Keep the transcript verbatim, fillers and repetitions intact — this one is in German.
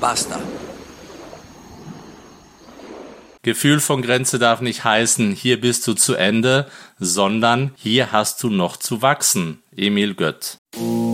Basta. Gefühl von Grenze darf nicht heißen, hier bist du zu Ende, sondern hier hast du noch zu wachsen. Emil Gött.